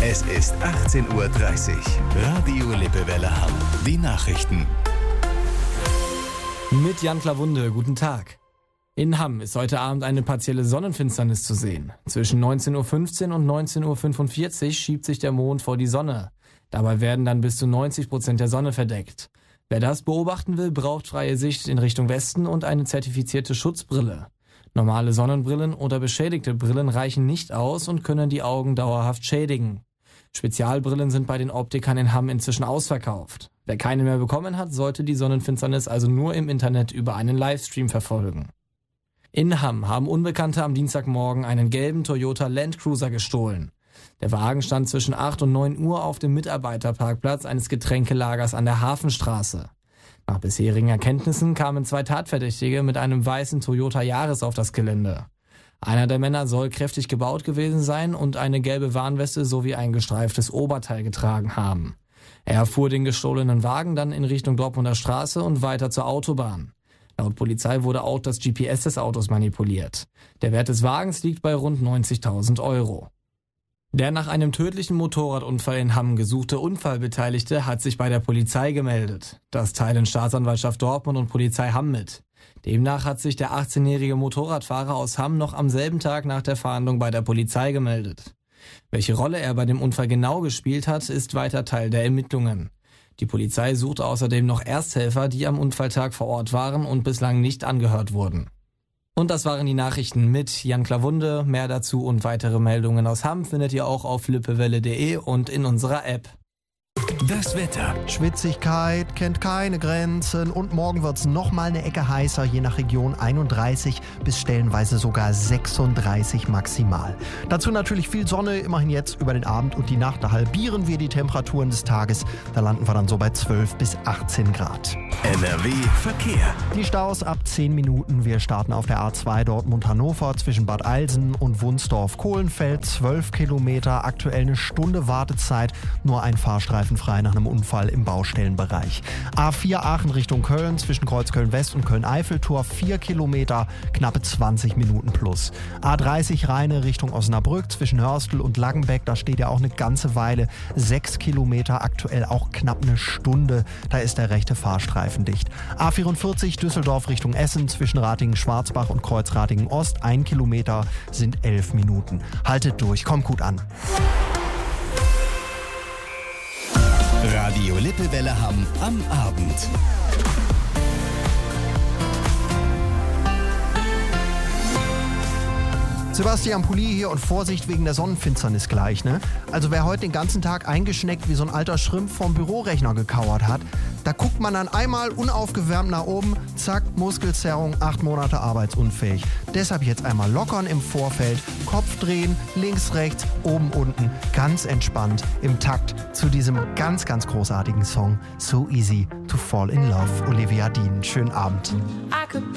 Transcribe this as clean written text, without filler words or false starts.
Es ist 18:30 Uhr. Radio Lippewelle Hamm. Die Nachrichten. Mit Jan Klawunde, guten Tag. In Hamm ist heute Abend eine partielle Sonnenfinsternis zu sehen. Zwischen 19:15 Uhr und 19:45 Uhr schiebt sich der Mond vor die Sonne. Dabei werden dann bis zu 90% der Sonne verdeckt. Wer das beobachten will, braucht freie Sicht in Richtung Westen und eine zertifizierte Schutzbrille. Normale Sonnenbrillen oder beschädigte Brillen reichen nicht aus und können die Augen dauerhaft schädigen. Spezialbrillen sind bei den Optikern in Hamm inzwischen ausverkauft. Wer keine mehr bekommen hat, sollte die Sonnenfinsternis also nur im Internet über einen Livestream verfolgen. In Hamm haben Unbekannte am Dienstagmorgen einen gelben Toyota Land Cruiser gestohlen. Der Wagen stand zwischen 8 und 9 Uhr auf dem Mitarbeiterparkplatz eines Getränkelagers an der Hafenstraße. Nach bisherigen Erkenntnissen kamen 2 Tatverdächtige mit einem weißen Toyota Yaris auf das Gelände. Einer der Männer soll kräftig gebaut gewesen sein und eine gelbe Warnweste sowie ein gestreiftes Oberteil getragen haben. Er fuhr den gestohlenen Wagen dann in Richtung Dortmunder Straße und weiter zur Autobahn. Laut Polizei wurde auch das GPS des Autos manipuliert. Der Wert des Wagens liegt bei rund 90.000 Euro. Der nach einem tödlichen Motorradunfall in Hamm gesuchte Unfallbeteiligte hat sich bei der Polizei gemeldet. Das teilen Staatsanwaltschaft Dortmund und Polizei Hamm mit. Demnach hat sich der 18-jährige Motorradfahrer aus Hamm noch am selben Tag nach der Fahndung bei der Polizei gemeldet. Welche Rolle er bei dem Unfall genau gespielt hat, ist weiter Teil der Ermittlungen. Die Polizei sucht außerdem noch Ersthelfer, die am Unfalltag vor Ort waren und bislang nicht angehört wurden. Und das waren die Nachrichten mit Jan Klawunde. Mehr dazu und weitere Meldungen aus Hamm findet ihr auch auf lippewelle.de und in unserer App. Das Wetter. Schwitzigkeit kennt keine Grenzen und morgen wird es nochmal eine Ecke heißer, je nach Region 31 bis stellenweise sogar 36 maximal. Dazu natürlich viel Sonne, immerhin jetzt über den Abend und die Nacht, da halbieren wir die Temperaturen des Tages, da landen wir dann so bei 12 bis 18 Grad. NRW Verkehr. Die Staus ab 10 Minuten, wir starten auf der A2 Dortmund-Hannover zwischen Bad Eilsen und Wunsdorf-Kohlenfeld, 12 Kilometer, aktuell eine Stunde Wartezeit, nur ein Fahrstreifen frei nach einem Unfall im Baustellenbereich. A4 Aachen Richtung Köln zwischen Kreuzköln-West und Köln-Eiffeltor 4 Kilometer, knappe 20 Minuten plus. A30 Rheine Richtung Osnabrück zwischen Hörstel und Langenbeck, da steht ja auch eine ganze Weile, 6 Kilometer, aktuell auch knapp eine Stunde, da ist der rechte Fahrstreifen dicht. A44 Düsseldorf Richtung Essen zwischen Ratingen-Schwarzbach und Kreuz-Ratingen-Ost, 1 Kilometer sind 11 Minuten. Haltet durch, kommt gut an. Radio Lippewelle Hamm am Abend. Sebastian Pulli hier und Vorsicht wegen der Sonnenfinsternis gleich, ne? Also wer heute den ganzen Tag eingeschneckt wie so ein alter Schrimp vorm Bürorechner gekauert hat, da guckt man dann einmal unaufgewärmt nach oben, zack, Muskelzerrung, 8 Monate arbeitsunfähig. Deshalb jetzt einmal lockern im Vorfeld, Kopf drehen, links, rechts, oben, unten, ganz entspannt im Takt zu diesem ganz, ganz großartigen Song So Easy to Fall in Love, Olivia Dean. Schönen Abend.